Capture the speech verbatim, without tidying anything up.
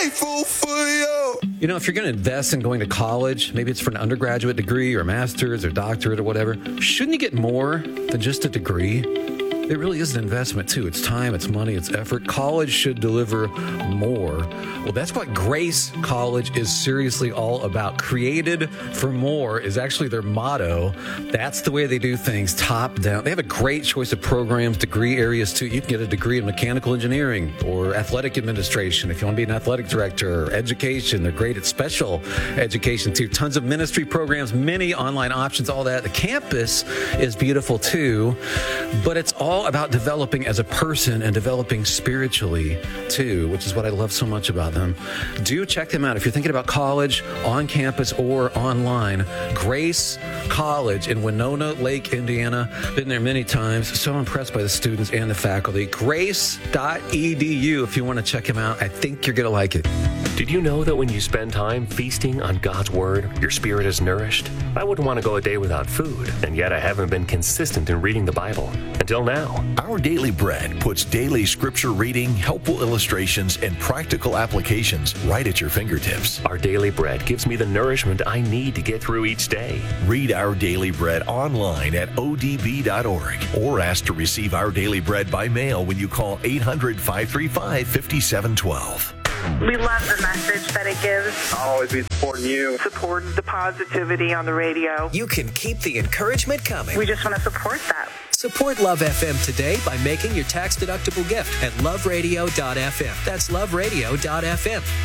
grateful for you. You know, if you're going to invest in going to college, maybe it's for an undergraduate degree or a master's or doctorate or whatever, shouldn't you get more than just a degree? It really is an investment, too. It's time, it's money, it's effort. College should deliver more. Well, that's what Grace College is seriously all about. Created for more is actually their motto. That's the way they do things, top down. They have a great choice of programs, degree areas, too. You can get a degree in mechanical engineering or athletic administration if you want to be an athletic director, or education. They're great at special education, too. Tons of ministry programs, many online options, all that. The campus is beautiful, too, but it's all about developing as a person and developing spiritually too, which is what I love so much about them. Do check them out if you're thinking about college, on campus or online. Grace College in Winona Lake, Indiana. Been there many times. So impressed by the students and the faculty. grace dot e d u if you want to check them out. I think you're going to like it. Did you know that when you spend time feasting on God's Word, your spirit is nourished? I wouldn't want to go a day without food, and yet I haven't been consistent in reading the Bible. Until now. Our Daily Bread puts daily scripture reading, helpful illustrations, and practical applications right at your fingertips. Our Daily Bread gives me the nourishment I need to get through each day. Read Our Daily Bread online at o d b dot org or ask to receive Our Daily Bread by mail when you call eight hundred, five three five, five seven one two. We love the message that it gives. I'll always be supporting you. Supporting the positivity on the radio. You can keep the encouragement coming. We just want to support that. Support Love F M today by making your tax-deductible gift at love radio dot f m. That's love radio dot f m.